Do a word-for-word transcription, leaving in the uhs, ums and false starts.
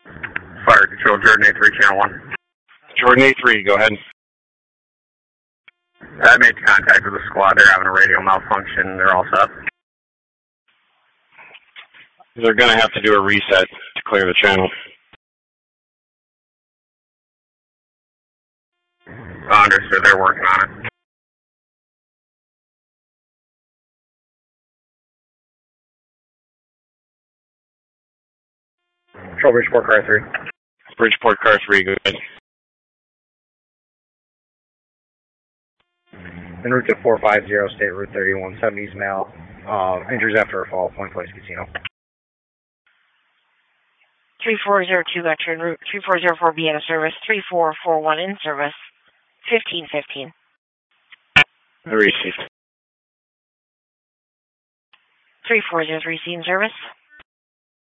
Fire Control, Jordan A three, Channel one. Jordan A three, go ahead. I made contact with the squad. They're having a radio malfunction. They're all set. They're going to have to do a reset to clear the channel. Understood. They're working on it. Control Bridgeport Car three. Bridgeport Car three, go ahead. En route to four five zero, State Route thirty-one, seventy East Mail. Uh, injuries after a fall, Point Place Casino. three four zero two, got you en route. three four zero four, be in service. three four four one in service. fifteen fifteen. I received. three four zero three, C in service.